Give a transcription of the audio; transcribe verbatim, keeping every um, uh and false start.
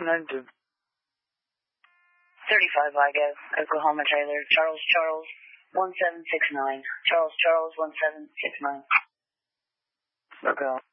nine two. thirty-five Vigo, Oklahoma trailer, Charles Charles, one seven six nine. Charles Charles, one seven six nine. Okay.